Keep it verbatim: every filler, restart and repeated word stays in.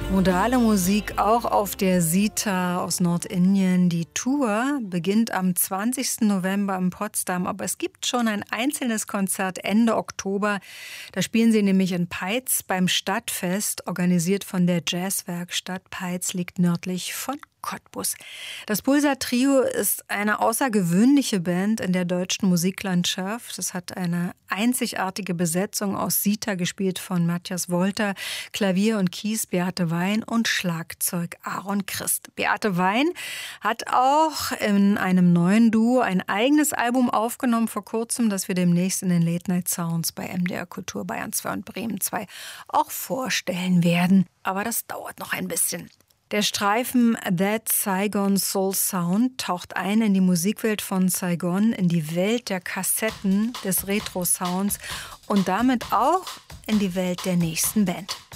Modale Musik auch auf der Sita aus Nordindien. Die Tour beginnt am zwanzigsten November in Potsdam, aber es gibt schon ein einzelnes Konzert Ende Oktober. Da spielen sie nämlich in Peitz beim Stadtfest, organisiert von der Jazzwerkstatt. Peitz liegt nördlich von Cottbus. Das Pulsar-Trio ist eine außergewöhnliche Band in der deutschen Musiklandschaft. Es hat eine einzigartige Besetzung aus Sita, gespielt von Matthias Wolter, Klavier und Kies Beate Wein und Schlagzeug Aaron Christ. Beate Wein hat auch in einem neuen Duo ein eigenes Album aufgenommen vor kurzem, das wir demnächst in den Late Night Sounds bei M D R Kultur Bayern zwei und Bremen zwei auch vorstellen werden. Aber das dauert noch ein bisschen. Der Streifen That Saigon Soul Sound taucht ein in die Musikwelt von Saigon, in die Welt der Kassetten, des Retro-Sounds und damit auch in die Welt der nächsten Band.